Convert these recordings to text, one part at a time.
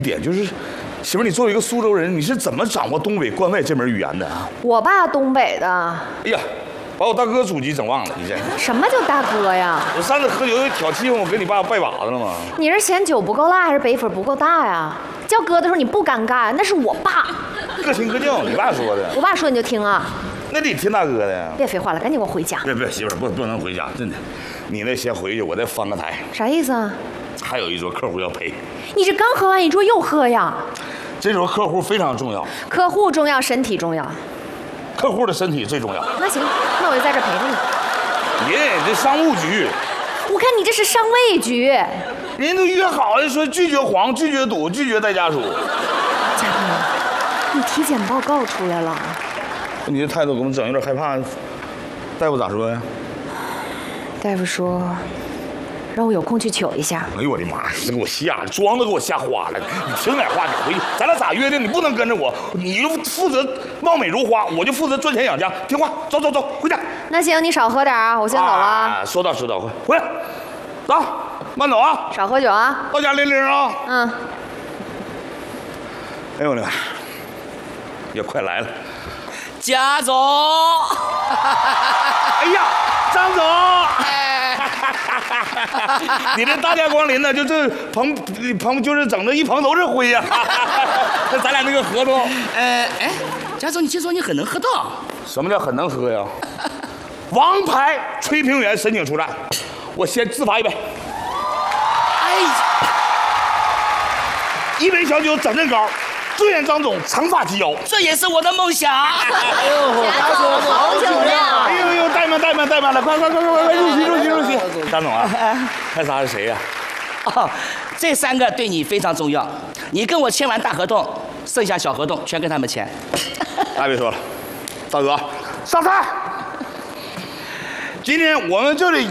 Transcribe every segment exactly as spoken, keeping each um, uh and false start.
点就是，媳妇，你作为一个苏州人，你是怎么掌握东北关外这门语言的啊？ 我爸东北的。 哎呀，把我大哥祖籍整忘了，你这。 什么叫大哥呀？ 我上次喝酒挑气氛，我给你爸拜把子了吗？ 你是嫌酒不够辣，还是北粉不够大呀？叫哥的时候你不尴尬，那是我爸。 各听各调，你爸说的。 我爸说你就听啊。 那得听大哥的呀。 别废话了，赶紧给我回家。 别别，媳妇不不能回家，真的。你那先回去，我再翻个台。 啥意思啊？ 还有一桌客户要陪。 你这刚喝完一桌又喝呀？ 这桌客户非常重要。 客户重要，身体重要。 客户的身体最重要。 那行，那我就在这陪着你。 爷，这商务局。 我看你这是上位局。 人都约好了，说拒绝黄，拒绝赌，拒绝带家属。 嘉宾，你体检报告出来了。 你这态度给我们整有点害怕。大夫咋说呀？ 大夫说，让我有空去取一下。 哎呦我的妈！这给我吓的，妆都给我吓花了。你听点话，你回去，咱俩咋约定？你不能跟着我，你就负责貌美如花，我就负责赚钱养家。听话，走走走，回家。 那行，你少喝点啊，我先走了。 啊，说到说到，回回来，走，慢走啊， 少喝酒啊。 到家铃铃啊。 嗯。 哎呦我的妈！也快来了。 贾总， 哎呀，张总，你这大驾光临呢，就这棚棚就是整的一棚都是灰呀。那咱俩那个合同， 呃，哎，贾总，你听说你很能喝到？ 什么叫很能喝呀？王牌吹评员申请出战，我先自罚一杯。 哎呀， 一杯小酒整阵高。祝愿张总长发及腰， 这也是我的梦想。 哎呦，贾总好酒量！ 哎呦呦，怠慢怠慢怠慢了，快快快快快，入席入席入席！张总啊，还仨是谁呀？ 哦，这三个对你非常重要。你跟我签完大合同，剩下小合同全跟他们签。 大别说了，大哥上菜。今天我们这里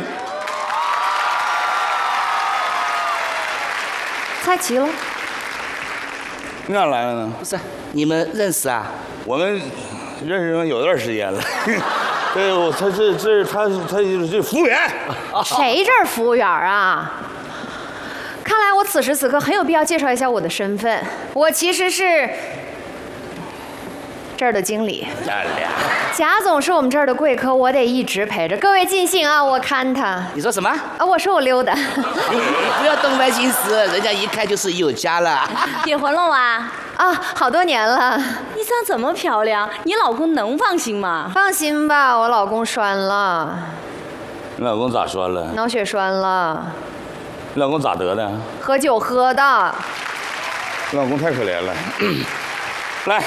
菜齐了。 你咋来了呢？ 不是，你们认识啊？ 我们认识有段时间了。对，我他这这他他这服务员。 谁这儿服务员啊？看来我此时此刻很有必要介绍一下我的身份。我其实是这儿的经理。贾总是我们这儿的贵客，我得一直陪着。各位尽兴啊，我看他。 你说什么？ 啊，我说我溜达。 不要动歪心思，人家一看就是有家了。 结婚了哇？ 啊，好多年了。 你长这么漂亮，你老公能放心吗？ 放心吧，我老公栓了。 你老公咋栓了？ 脑血栓了。 你老公咋得的？ 喝酒喝的。 你老公太可怜了。来。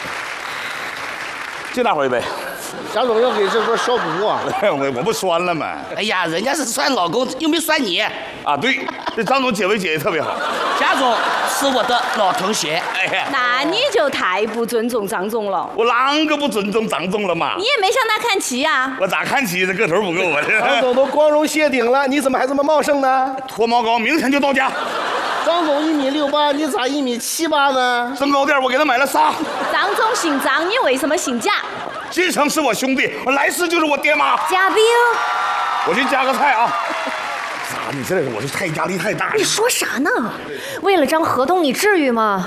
敬大伙一杯。 贾总要给这桌消毒啊！ 我我不栓了吗？ 哎呀，人家是栓老公，又没栓你。 啊，对，这张总解围解的特别好。 贾总是我的老同学。 哎呀， 那你就太不尊重张总了。 我啷个不尊重张总了嘛？ 你也没向他看齐呀。 我咋看齐？这个头不够啊！ 张总都光荣谢顶了，你怎么还这么茂盛呢？ 脱毛膏，明天就到家。 张总一米六八，你咋一米七八呢？ 增高垫我给他买了仨。 张总姓张，你为什么姓贾？ 今生是我兄弟，我来世就是我爹妈。 嘉宾， 我去加个菜啊。啥？你这我这太压力太大了。 你说啥呢？为了张合同，你至于吗？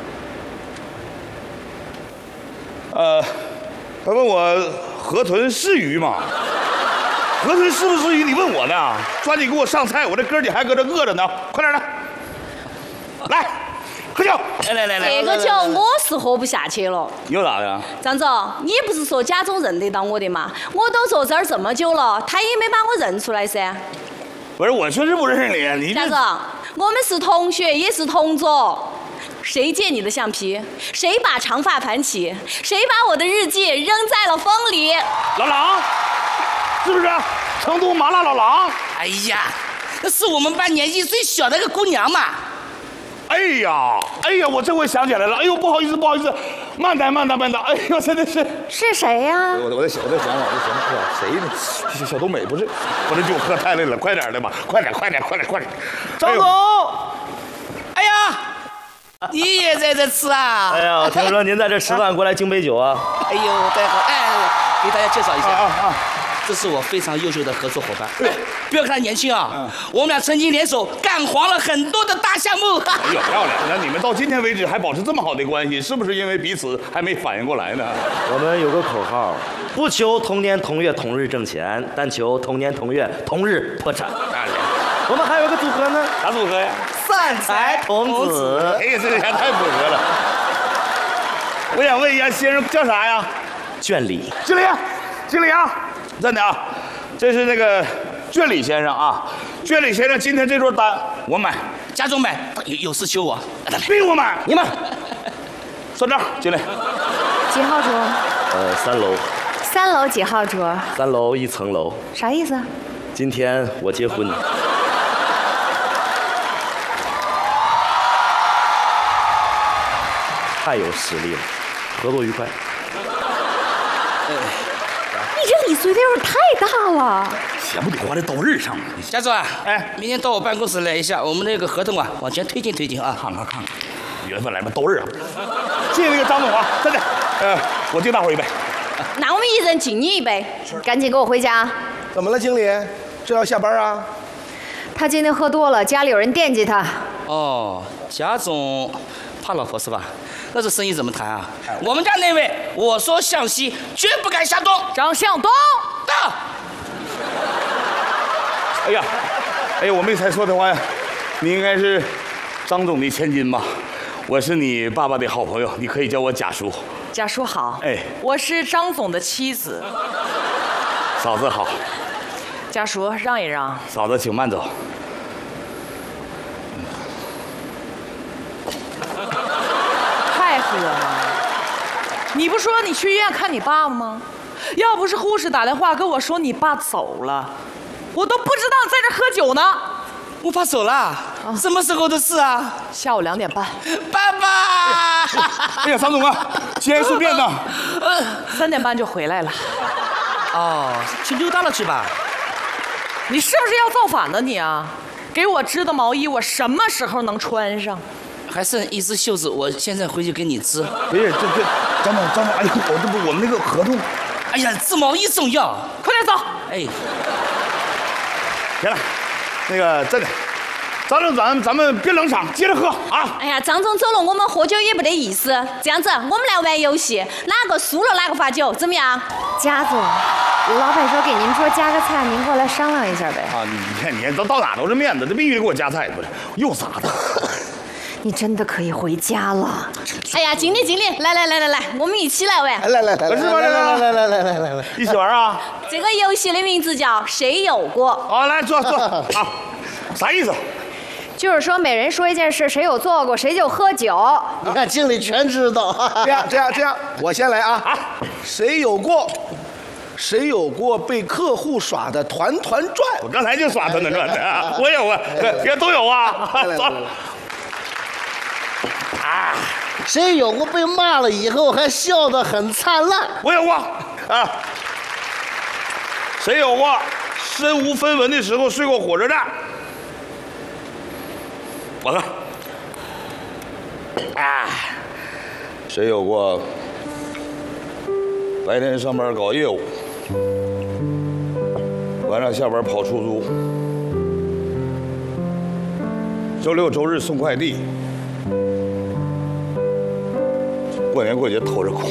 呃，他问我河豚是鱼吗？河豚是不是鱼？你问我呢？抓紧给我上菜，我这哥几还搁这饿着呢，快点来，来。喝酒， 来来来来， 这个酒我是喝不下去了。 你又咋的？ 张总，你不是说贾总认得到我的吗？我都坐这儿这么久了，他也没把我认出来噻。 不是，我确实不认识你。你贾总，我们是同学，也是同桌。谁借你的橡皮？谁把长发盘起？谁把我的日记扔在了风里？ 老狼，是不是？成都麻辣老狼。 哎呀，那是我们班年纪最小的一个姑娘嘛。 哎呀，哎呀，我这回想起来了。哎呦，不好意思，不好意思，慢点，慢点，慢点。哎呦，真的是。 是谁呀？ 我我再想，我再想想，我再想想，谁呢？小小东北不是？我这酒喝太累了，快点的吧，快点，快点，快点，快点。 张总， 哎呀，你也在这吃啊？ 哎呀，我听说您在这吃饭，过来敬杯酒啊。 哎呦，太好！哎，给大家介绍一下啊啊！ 这是我非常优秀的合作伙伴。不要看他年轻啊，我们俩曾经联手干黄了很多的大项目。 哎呦，漂亮！那你们到今天为止还保持这么好的关系，是不是因为彼此还没反应过来呢？ 我们有个口号，不求同年同月同日挣钱，但求同年同月同日破产。我们还有个组合呢， 啥组合呀？ 散财童子。 哎呀，这俩太符合了。我想问一下，先生叫啥呀？ 卷里。 经理，经理啊，真的啊，这是那个卷里先生啊。卷里先生今天这桌单我买， 家中买，有有事求我。 逼我买， 你们算账，经理。 几号桌？ 呃，三楼， 三楼几号桌？ 三楼一层楼。 啥意思？ 今天我结婚。太有实力了，合作愉快。 你这理随的有点太大了。 钱不得花在刀刃上吗？ 家总啊， 哎， 明天到我办公室来一下，我们那个合同啊，往前推进推进啊。 看看看看，缘分来吧，刀刃啊！谢谢那个张总啊，真的，呃，我敬大伙一杯。 那我们一人敬你一杯。 赶紧给我回家。 怎么了，经理？这要下班啊？ 他今天喝多了，家里有人惦记他。 哦，家总怕老婆是吧？那这生意怎么谈啊？我们家那位，我说向西，绝不敢向东。 张向东， 到。 哎呀，哎呀，我没猜错的话呀，你应该是张总的千金吧？我是你爸爸的好朋友，你可以叫我贾叔。 贾叔好， 哎， 我是张总的妻子。 嫂子好。 贾叔让一让。 嫂子请慢走。 太喝了！你不说你去医院看你爸吗？要不是护士打电话跟我说你爸走了，我都不知道你在这喝酒呢。 我爸走了，什么时候的事啊？ 下午两点半。 爸爸！ 哎呀，张总啊，节哀顺变呐。 三点半就回来了。 哦，去溜达了去吧。 你是不是要造反呢你啊？给我织的毛衣，我什么时候能穿上？ 还剩一只袖子，我现在回去给你织。 不是，这这，张总，张总，哎呀，我这不我们那个合同。 哎呀，织毛衣重要。 快点走。 哎， 行了，那个真的，张总，咱咱们别冷场，接着喝啊！ 哎呀，张总走了，我们喝酒也没得意思。这样子，我们来玩游戏，哪个输了哪个罚酒，怎么样？ 贾总，老板说给您桌加个菜，您过来商量一下呗。 啊，你看你都到哪都是面子，这必须得给我加菜，不是？又咋的？ 你真的可以回家了。 哎呀，经理经理，来来来来来，我们一起来玩。 来来来来， 是吧？ 来来来来来来来来， 一起玩啊！ 这个游戏的名字叫谁有过。 好，来坐坐啊，啥意思？ 就是说每人说一件事，谁有做过，谁就喝酒。 你看经理全知道。这样这样这样，我先来啊！谁有过？谁有过被客户耍的团团转？ 我刚才就耍团团转的，我有啊，别都有啊。走。 啊，谁有过被骂了以后还笑得很灿烂？ 我有过啊。谁有过身无分文的时候睡过火车站？我呢？啊，谁有过白天上班搞业务，晚上下班跑出租，周六周日送快递，过年过节偷着哭？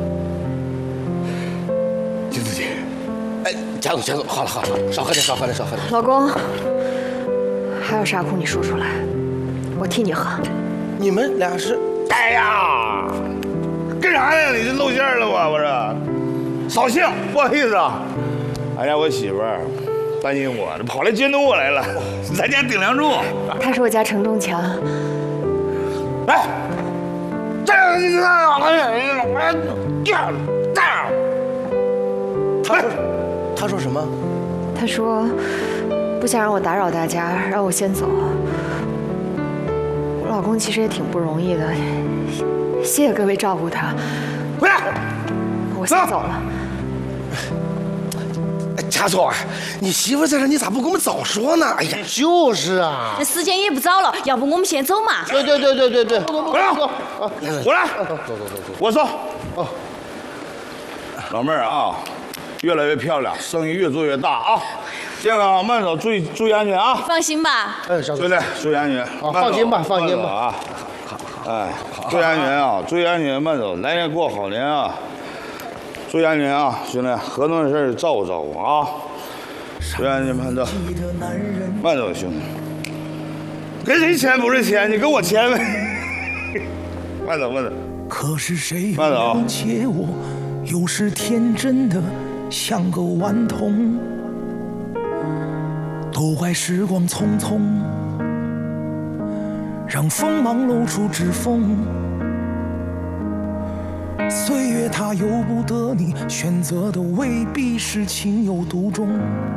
金子姐， 哎，贾总贾总，好了好了，少喝点少喝点少喝点。 老公，还有啥苦你说出来，我替你喝。 你们俩是？ 哎呀，干啥呢？你这露馅了吧？我这扫兴，不好意思啊。俺家我媳妇儿担心我，跑来监督我来了，咱家顶梁柱。 他是我家承重墙。 哎，这个你看啊，哎，掉大。 他说，他说什么？ 他说不想让我打扰大家，让我先走。我老公其实也挺不容易的，谢谢各位照顾他。 回来， 我先走了。 贾总，你媳妇在这，你咋不跟我们早说呢？哎呀，就是啊。 这时间也不早了，要不我们先走嘛？ 对对对对对对。 回来，回来， 走走走走走。 我说， 哦， 老妹儿啊， 越来越漂亮，生意越做越大啊！健康慢走，注意注意安全啊！ 放心吧。 哎，小兄弟，注意安全。 啊，放心吧，放心吧。 啊！哎，注意安全啊！注意安全，慢走，来年过好年啊！注意安全啊，兄弟，合同的事儿照顾照顾啊！注意安全，慢走，慢走，兄弟。跟谁签不是签，你跟我签呗。慢走，慢走。 可是谁慢走啊！ 了解我，有时天真的像个顽童，都怪时光匆匆，让锋芒露出指缝。岁月它由不得你，选择的未必是情有独钟。